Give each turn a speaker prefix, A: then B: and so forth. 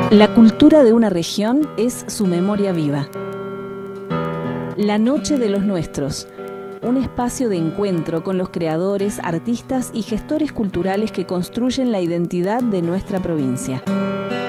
A: La cultura de una región es su memoria viva. La Noche de los Nuestros, un espacio de encuentro con los creadores, artistas y gestores culturales que construyen la identidad de nuestra provincia.